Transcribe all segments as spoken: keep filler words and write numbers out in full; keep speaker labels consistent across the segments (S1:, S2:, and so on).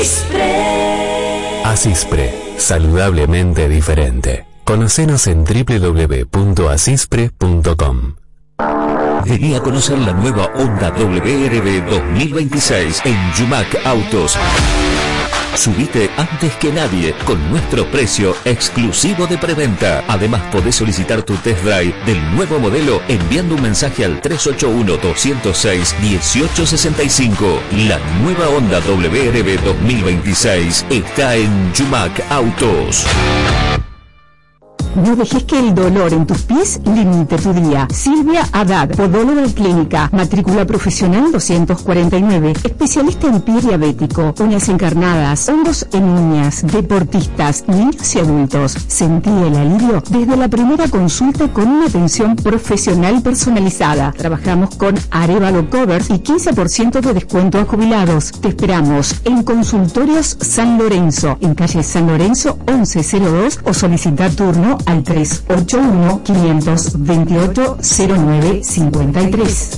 S1: Asispre, saludablemente diferente. Conocenos en doble u doble u doble u punto asispre punto com.
S2: Vení a conocer la nueva Honda W R V dos mil veintiséis en Yumac Autos. Subite antes que nadie con nuestro precio exclusivo de preventa. Además podés solicitar tu test drive del nuevo modelo enviando un mensaje al tres ocho uno, dos cero seis, uno ocho seis cinco. La nueva Honda W R V dos mil veintiséis está en Yumac Autos.
S3: No dejes que el dolor en tus pies limite tu día. Silvia Haddad, podóloga clínica, matrícula profesional doscientos cuarenta y nueve, especialista en pie diabético, uñas encarnadas, hongos en uñas, deportistas, niños y adultos. Sentí el alivio desde la primera consulta con una atención profesional personalizada. Trabajamos con Arevalo Covers y quince por ciento de descuento a jubilados. Te esperamos en Consultorios San Lorenzo, en calle San Lorenzo once cero dos, o solicita turno al tres ocho uno, cinco dos ocho, cero nueve cinco tres.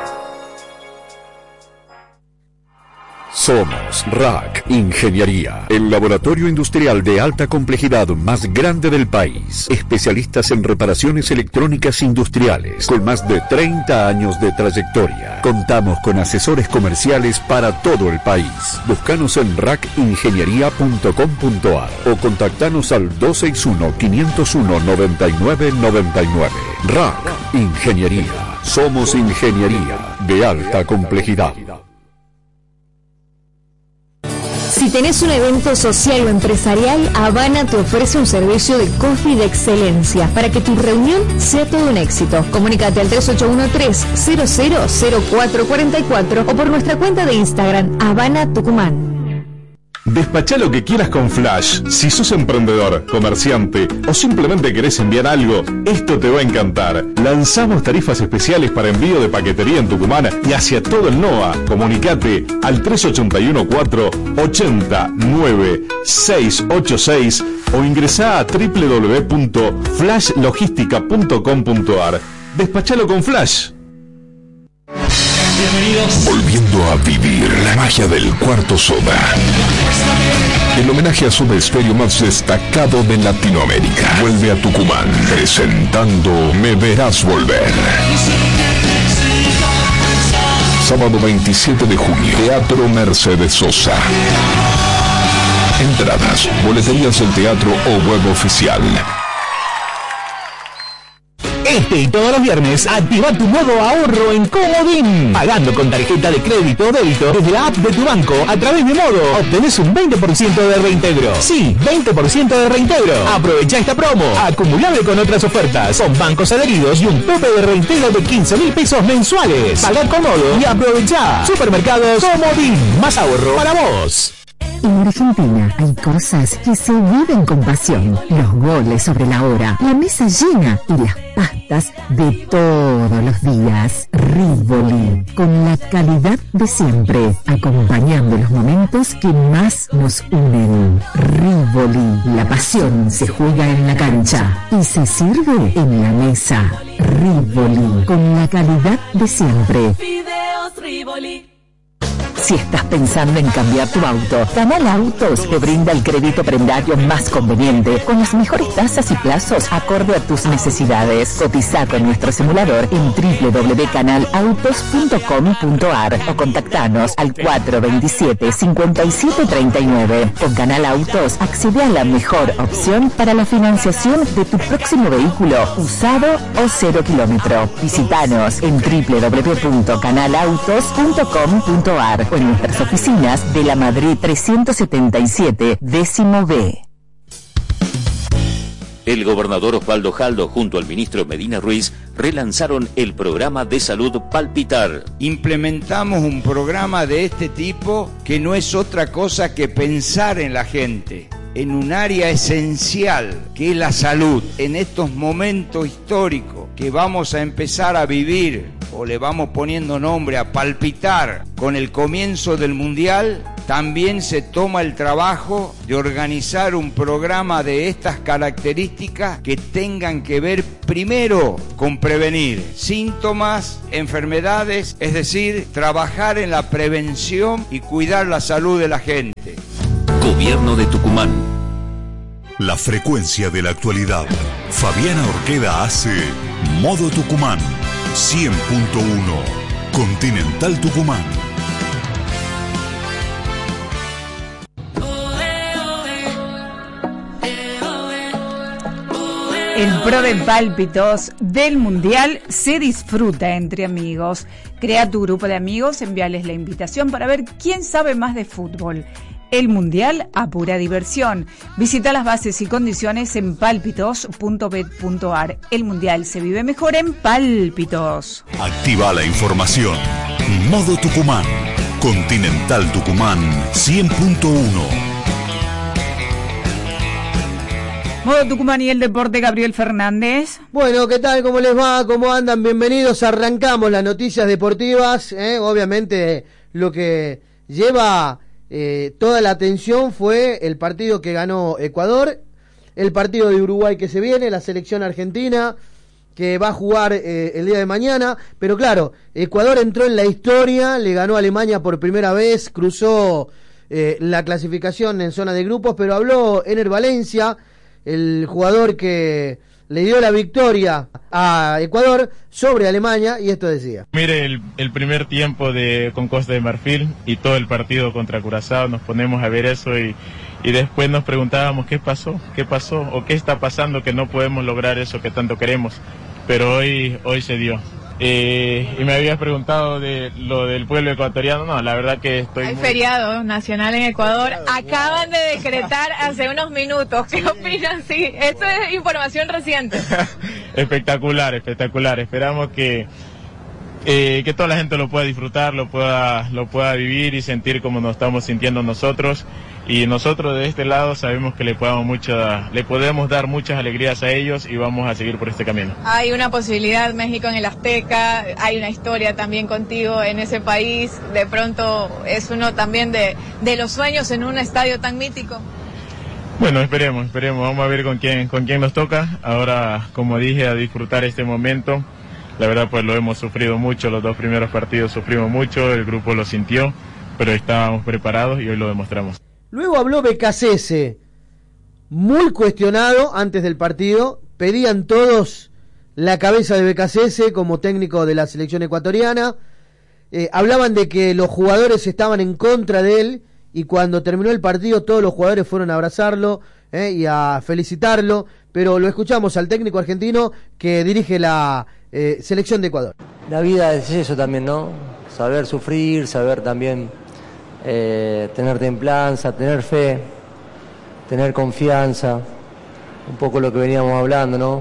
S4: Somos R A C Ingeniería, el laboratorio industrial de alta complejidad más grande del país. Especialistas en reparaciones electrónicas industriales, con más de treinta años de trayectoria. Contamos con asesores comerciales para todo el país. Búscanos en rac ingeniería punto com punto a r o contactanos al dos seis uno, cinco cero uno, nueve nueve nueve nueve. R A C Ingeniería. Somos ingeniería de alta complejidad.
S5: Si tenés un evento social o empresarial, Habana te ofrece un servicio de coffee de excelencia para que tu reunión sea todo un éxito. Comunícate al tres ocho uno tres, cero cero cero cuatro cuatro cuatro o por nuestra cuenta de Instagram, Habana Tucumán.
S6: Despachá lo que quieras con Flash. Si sos emprendedor, comerciante o simplemente querés enviar algo, esto te va a encantar. Lanzamos tarifas especiales para envío de paquetería en Tucumán y hacia todo el NOA. Comunicate al tres ocho uno cuatro, ocho nueve seis ocho seis o ingresá a doble u doble u doble u punto flash logística punto com punto a r. Despachalo con Flash.
S7: Bienvenidos. Volviendo a vivir la magia del Cuarto Soda. En homenaje a Soda Stereo más destacado de Latinoamérica. Vuelve a Tucumán presentando Me Verás Volver. Sábado veintisiete de junio, Teatro Mercedes Sosa. Entradas, boleterías del teatro o web oficial.
S8: Este y todos los viernes, activa tu modo ahorro en Comodín. Pagando con tarjeta de crédito o débito desde la app de tu banco a través de Modo, obtenés un veinte por ciento de reintegro. Sí, veinte por ciento de reintegro. Aprovecha esta promo, acumulable con otras ofertas, con bancos adheridos y un tope de reintegro de quince mil pesos mensuales. Pagá con Modo y aprovecha. Supermercados Comodín, más ahorro para vos.
S3: En Argentina hay cosas que se viven con pasión. Los goles sobre la hora, la mesa llena y las pastas de todos los días. Rivoli, con la calidad de siempre, acompañando los momentos que más nos unen. Rivoli, la pasión se juega en la cancha y se sirve en la mesa. Rivoli, con la calidad de siempre.
S9: Fideos Rivoli.
S3: Si estás pensando en cambiar tu auto, Canal Autos te brinda el crédito prendario más conveniente, con las mejores tasas y plazos acorde a tus necesidades. Cotiza con nuestro simulador en doble u doble u doble u punto canal autos punto com punto a r o contactanos al cuatro dos siete, cinco siete tres nueve. Con Canal Autos accede a la mejor opción para la financiación de tu próximo vehículo, usado o cero kilómetro. Visítanos en doble u doble u doble u punto canal autos punto com punto a r o en nuestras oficinas de la Madrid trescientos setenta y siete, décimo B.
S2: El gobernador Osvaldo Jaldo junto al ministro Medina Ruiz relanzaron el programa de salud Palpitar.
S10: Implementamos un programa de este tipo que no es otra cosa que pensar en la gente, en un área esencial que es la salud. En estos momentos históricos que vamos a empezar a vivir, o le vamos poniendo nombre a palpitar, con el comienzo del Mundial, también se toma el trabajo de organizar un programa de estas características que tengan que ver primero con prevenir síntomas, enfermedades, es decir, trabajar en la prevención y cuidar la salud de la gente.
S2: Gobierno de Tucumán.
S11: La frecuencia de la actualidad. Fabiana Orqueda hace Modo Tucumán cien punto uno. Continental Tucumán.
S12: El Pro de Pálpitos del Mundial se disfruta entre amigos. Crea tu grupo de amigos, envíales la invitación para ver quién sabe más de fútbol. El Mundial a pura diversión. Visita las bases y condiciones en pálpitos punto bet punto ar. El Mundial se vive mejor en Pálpitos.
S11: Activa la información. Modo Tucumán. Continental Tucumán cien punto uno.
S12: Modo Tucumán y el deporte, Gabriel Fernández.
S13: Bueno, ¿qué tal? ¿Cómo les va? ¿Cómo andan? Bienvenidos. Arrancamos las noticias deportivas. ¿eh? Obviamente lo que lleva eh, toda la atención fue el partido que ganó Ecuador, el partido de Uruguay que se viene, la selección argentina que va a jugar eh, el día de mañana. Pero claro, Ecuador entró en la historia, le ganó a Alemania por primera vez, cruzó eh, la clasificación en zona de grupos, pero habló Ener Valencia, el jugador que le dio la victoria a Ecuador sobre Alemania, y esto decía.
S14: Mire, el, el primer tiempo de con Costa de Marfil y todo el partido contra Curazao, nos ponemos a ver eso y, y después nos preguntábamos qué pasó, qué pasó o qué está pasando que no podemos lograr eso que tanto queremos, pero hoy, hoy se dio. Eh, y me habías preguntado de lo del pueblo ecuatoriano. No, la verdad que estoy
S15: Hay
S14: muy...
S15: feriado nacional en Ecuador. Acaban de decretar hace unos minutos. ¿Qué opinan? Sí, esto es información reciente.
S14: Espectacular, espectacular. Esperamos que eh, que toda la gente lo pueda disfrutar, lo pueda lo pueda vivir y sentir como nos estamos sintiendo nosotros. Y nosotros de este lado sabemos que le podemos mucha, le podemos dar muchas alegrías a ellos y vamos a seguir por este camino.
S15: Hay una posibilidad, México en el Azteca, hay una historia también contigo en ese país, de pronto es uno también de, de los sueños en un estadio tan mítico.
S14: Bueno, esperemos, esperemos, vamos a ver con quién, con quién nos toca. Ahora, como dije, a disfrutar este momento. La verdad pues lo hemos sufrido mucho, los dos primeros partidos sufrimos mucho, el grupo lo sintió, pero estábamos preparados y hoy lo demostramos.
S13: Luego habló Becasese, muy cuestionado antes del partido. Pedían todos la cabeza de Becasese como técnico de la selección ecuatoriana. Eh, hablaban de que los jugadores estaban en contra de él, y cuando terminó el partido todos los jugadores fueron a abrazarlo eh, y a felicitarlo. Pero lo escuchamos al técnico argentino que dirige la eh, selección de Ecuador.
S16: La vida es eso también, ¿no? Saber sufrir, saber también... Eh, tener templanza, tener fe, tener confianza, un poco lo que veníamos hablando, ¿no?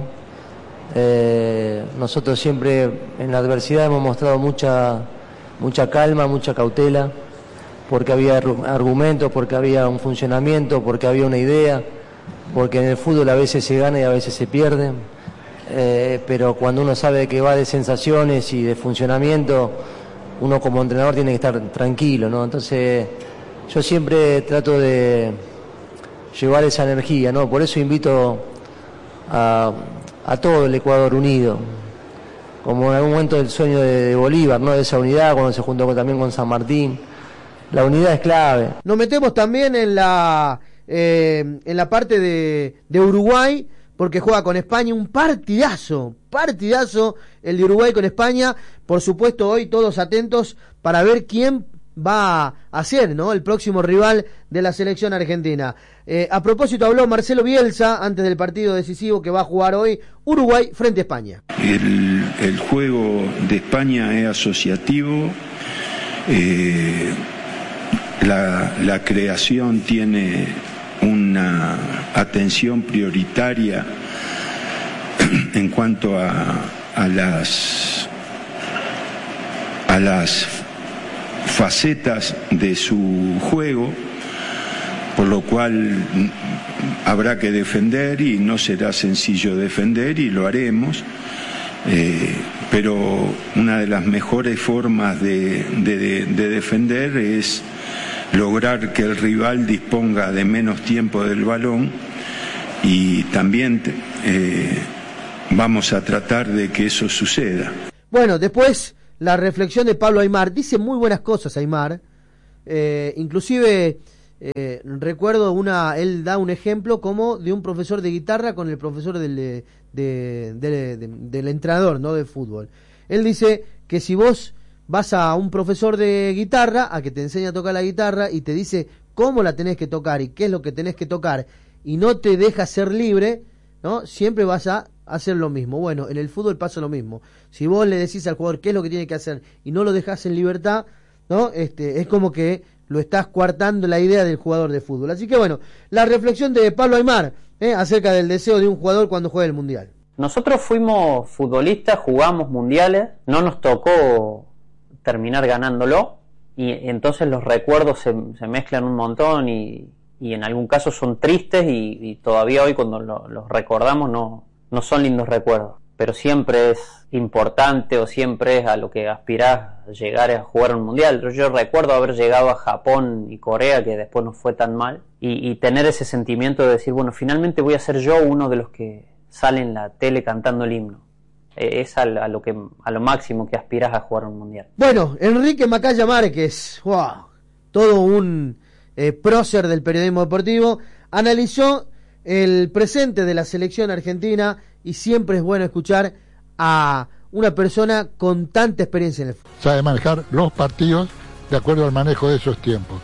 S16: Eh, nosotros siempre en la adversidad hemos mostrado mucha, mucha calma, mucha cautela, porque había argumentos, porque había un funcionamiento, porque había una idea, porque en el fútbol a veces se gana y a veces se pierde, eh, pero cuando uno sabe que va de sensaciones y de funcionamiento, uno como entrenador tiene que estar tranquilo, ¿no? Entonces yo siempre trato de llevar esa energía, ¿no? Por eso invito a, a todo el Ecuador unido, como en algún momento el sueño de, de Bolívar, ¿no? De esa unidad, cuando se juntó con, también con San Martín. La unidad es clave.
S13: Nos metemos también en la eh, en la parte de, de Uruguay, porque juega con España, un partidazo, partidazo el de Uruguay con España. Por supuesto, hoy todos atentos para ver quién va a ser, ¿no?, el próximo rival de la selección argentina. Eh, a propósito, habló Marcelo Bielsa antes del partido decisivo que va a jugar hoy Uruguay frente a España.
S17: El, el juego de España es asociativo, eh, la, la creación tiene una atención prioritaria en cuanto a, a las a las facetas de su juego, por lo cual habrá que defender y no será sencillo defender y lo haremos, eh, pero una de las mejores formas de, de, de defender es lograr que el rival disponga de menos tiempo del balón, y también eh, vamos a tratar de que eso suceda.
S13: Bueno, después la reflexión de Pablo Aimar. Dice muy buenas cosas Aimar, eh, inclusive Eh, recuerdo una, él da un ejemplo como de un profesor de guitarra con el profesor del, de, de, de, de, del entrenador, ¿no?, de fútbol. Él dice que si vos vas a un profesor de guitarra a que te enseñe a tocar la guitarra y te dice cómo la tenés que tocar y qué es lo que tenés que tocar y no te deja ser libre, ¿no?, siempre vas a hacer lo mismo. Bueno, en el fútbol pasa lo mismo. Si vos le decís al jugador qué es lo que tiene que hacer y no lo dejás en libertad, ¿no?, este, es como que lo estás coartando la idea del jugador de fútbol. Así que bueno, la reflexión de Pablo Aimar ¿eh? acerca del deseo de un jugador cuando juega el Mundial.
S18: Nosotros fuimos futbolistas, jugamos mundiales, no nos tocó terminar ganándolo, y entonces los recuerdos se, se mezclan un montón y, y en algún caso son tristes y, y todavía hoy cuando lo, los recordamos no, no son lindos recuerdos. Pero siempre es importante o siempre es a lo que aspirás llegar a jugar un mundial. Yo, yo recuerdo haber llegado a Japón y Corea, que después no fue tan mal, y, y tener ese sentimiento de decir, bueno, finalmente voy a ser yo uno de los que sale en la tele cantando el himno. Eh, es a, a lo que a lo máximo que aspirás a jugar un mundial.
S13: Bueno, Enrique Macaya Márquez, wow, todo un eh, prócer del periodismo deportivo, analizó el presente de la selección argentina. Y siempre es bueno escuchar a una persona con tanta experiencia en el fútbol.
S19: Sabe manejar los partidos de acuerdo al manejo de esos tiempos.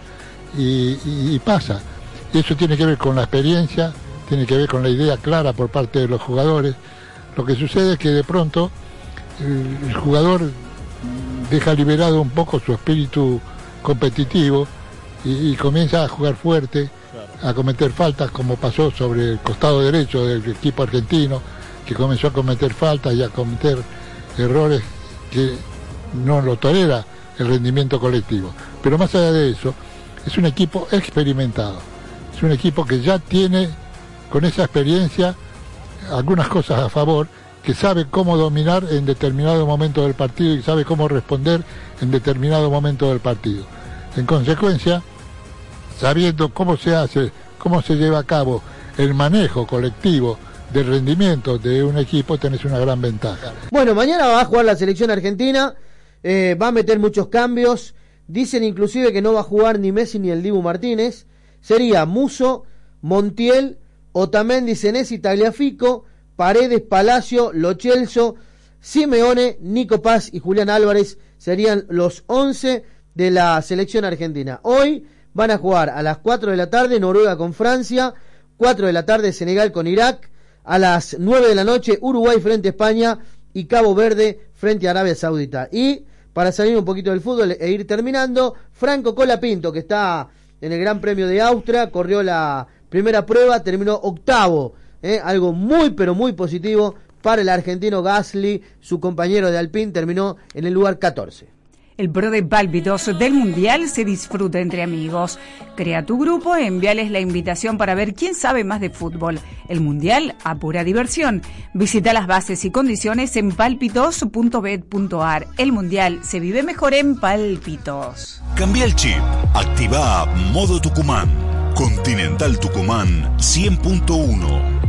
S19: Y, y, y pasa. Y eso tiene que ver con la experiencia, tiene que ver con la idea clara por parte de los jugadores. Lo que sucede es que de pronto el, el jugador deja liberado un poco su espíritu competitivo y, y comienza a jugar fuerte, a cometer faltas, como pasó sobre el costado derecho del equipo argentino, que comenzó a cometer faltas y a cometer errores que no lo tolera el rendimiento colectivo. Pero más allá de eso, es un equipo experimentado, es un equipo que ya tiene con esa experiencia algunas cosas a favor, que sabe cómo dominar en determinado momento del partido y sabe cómo responder en determinado momento del partido. En consecuencia, sabiendo cómo se hace, cómo se lleva a cabo el manejo colectivo del rendimiento de un equipo, tenés una gran ventaja.
S13: Bueno, mañana va a jugar la selección argentina, eh, va a meter muchos cambios, dicen inclusive que no va a jugar ni Messi ni el Dibu Martínez, sería Musso, Montiel, Otamendi, Senesi, Tagliafico, Paredes, Palacio, Lo Celso, Simeone, Nico Paz y Julián Álvarez serían los once de la selección argentina. Hoy van a jugar a las cuatro de la tarde Noruega con Francia, cuatro de la tarde Senegal con Irak, a las nueve de la noche Uruguay frente a España y Cabo Verde frente a Arabia Saudita. Y para salir un poquito del fútbol e ir terminando, Franco Colapinto, que está en el Gran Premio de Austria, corrió la primera prueba, terminó octavo, ¿eh? algo muy pero muy positivo para el argentino Gasly, su compañero de Alpine terminó en el lugar catorce.
S12: El pro de pálpitos del Mundial se disfruta entre amigos. Crea tu grupo e envíales la invitación para ver quién sabe más de fútbol. El Mundial a pura diversión. Visita las bases y condiciones en pálpitos punto bet punto ar. El Mundial se vive mejor en Pálpitos.
S11: Cambia el chip. Activa Modo Tucumán. Continental Tucumán cien punto uno.